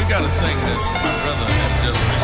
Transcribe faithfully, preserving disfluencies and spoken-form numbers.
got a thing that my brother had just